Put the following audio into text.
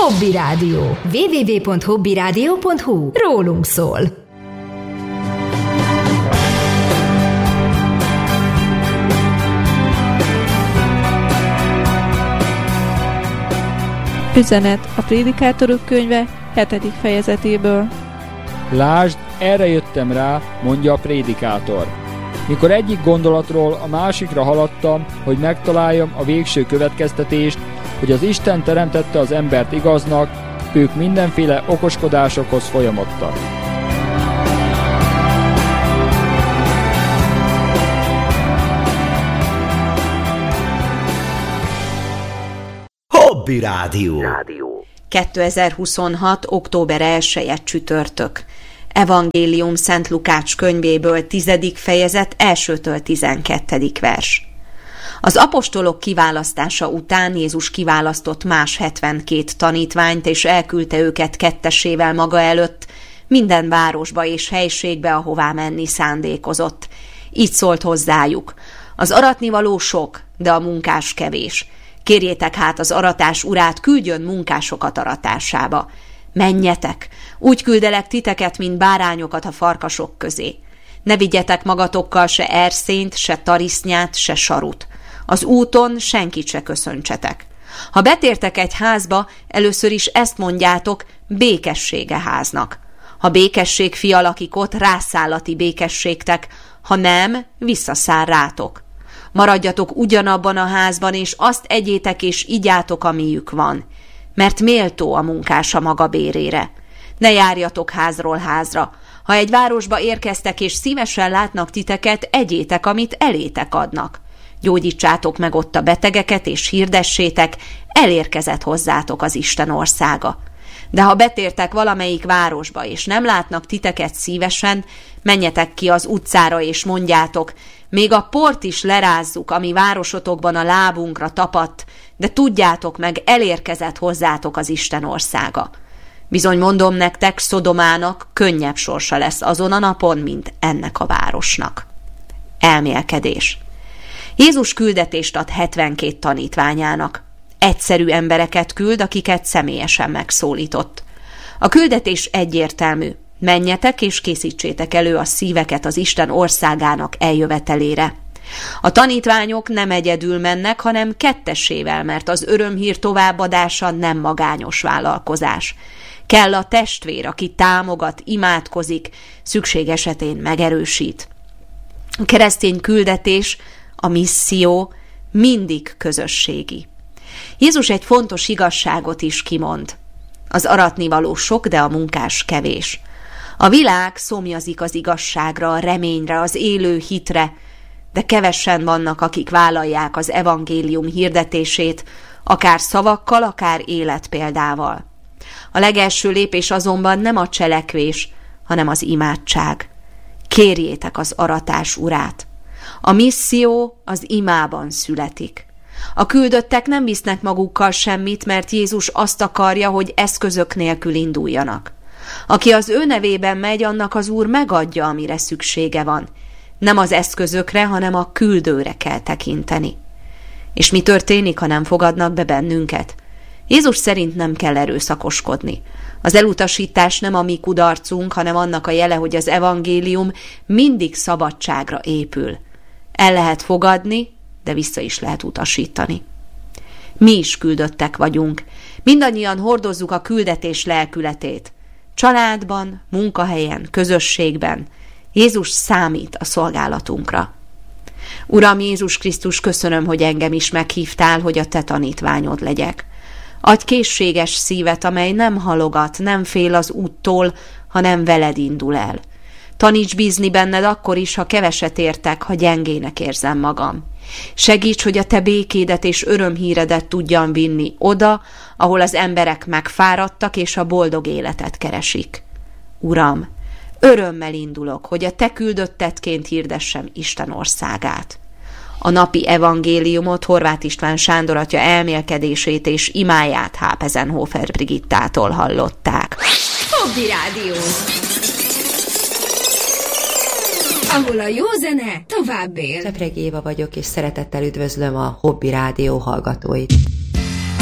Hobby Rádió. www.hobbyradio.hu. Rólunk szól. Üzenet a Prédikátorok könyve 7. fejezetéből. Lásd, erre jöttem rá, mondja a prédikátor. Mikor egyik gondolatról a másikra haladtam, hogy megtaláljam a végső következtetést, hogy az Isten teremtette az embert igaznak, ők mindenféle okoskodásokhoz folyamodtak. Hobby Rádió. 2026. október 1-e csütörtök. Evangélium Szent Lukács könyvéből 10. fejezet 1-től 12. vers. Az apostolok kiválasztása után Jézus kiválasztott más 72 tanítványt, és elküldte őket kettesével maga előtt minden városba és helységbe, ahová menni szándékozott. Így szólt hozzájuk: az aratnivaló sok, de a munkás kevés. Kérjétek hát az aratás urát, küldjön munkásokat aratásába. Menjetek, úgy küldelek titeket, mint bárányokat a farkasok közé. Ne vigyetek magatokkal se erszényt, se tarisznyát, se sarut. Az úton senkit se köszöntsetek. Ha betértek egy házba, először is ezt mondjátok: békessége háznak. Ha békesség fia lakik ott, rászállati békességtek, ha nem, visszaszáll rátok. Maradjatok ugyanabban a házban, és azt egyétek és igyátok, amiük van, mert méltó a munkás a maga bérére. Ne járjatok házról házra. Ha egy városba érkeztek, és szívesen látnak titeket, egyétek, amit elétek adnak. Gyógyítsátok meg ott a betegeket, és hirdessétek: elérkezett hozzátok az Isten országa. De ha betértek valamelyik városba, és nem látnak titeket szívesen, menjetek ki az utcára, és mondjátok: még a port is lerázzuk, ami városotokban a lábunkra tapadt, de tudjátok meg, elérkezett hozzátok az Isten országa. Bizony mondom nektek, Szodomának könnyebb sorsa lesz azon a napon, mint ennek a városnak. Elmélkedés. Jézus küldetést ad 72 tanítványának. Egyszerű embereket küld, akiket személyesen megszólított. A küldetés egyértelmű: menjetek és készítsétek elő a szíveket az Isten országának eljövetelére. A tanítványok nem egyedül mennek, hanem kettessével, mert az örömhír továbbadása nem magányos vállalkozás. Kell a testvér, aki támogat, imádkozik, szükség esetén megerősít. A keresztény küldetés, a misszió mindig közösségi. Jézus egy fontos igazságot is kimond: az aratnivaló sok, de a munkás kevés. A világ szomjazik az igazságra, a reményre, az élő hitre, de kevesen vannak, akik vállalják az evangélium hirdetését, akár szavakkal, akár életpéldával. A legelső lépés azonban nem a cselekvés, hanem az imádság. Kérjétek az aratás urát. A misszió az imában születik. A küldöttek nem visznek magukkal semmit, mert Jézus azt akarja, hogy eszközök nélkül induljanak. Aki az ő nevében megy, annak az Úr megadja, amire szüksége van. Nem az eszközökre, hanem a küldőre kell tekinteni. És mi történik, ha nem fogadnak be bennünket? Jézus szerint nem kell erőszakoskodni. Az elutasítás nem a mi kudarcunk, hanem annak a jele, hogy az evangélium mindig szabadságra épül. El lehet fogadni, de vissza is lehet utasítani. Mi is küldöttek vagyunk. Mindannyian hordozzuk a küldetés lelkületét. Családban, munkahelyen, közösségben. Jézus számít a szolgálatunkra. Uram Jézus Krisztus, köszönöm, hogy engem is meghívtál, hogy a te tanítványod legyek. Adj készséges szívet, amely nem halogat, nem fél az úttól, hanem veled indul el. Taníts bízni benned akkor is, ha keveset értek, ha gyengének érzem magam. Segíts, hogy a te békédet és örömhíredet tudjam vinni oda, ahol az emberek megfáradtak és a boldog életet keresik. Uram, örömmel indulok, hogy a te küldöttetként hirdessem Isten országát. A napi evangéliumot Horváth István Sándor atya elmélkedését és imáját Hápezenhofer Brigittától hallották. Hobby Rádió, ahol a jó zene tovább él. Csepregi Éva vagyok, és szeretettel üdvözlöm a Hobby Rádió hallgatóit.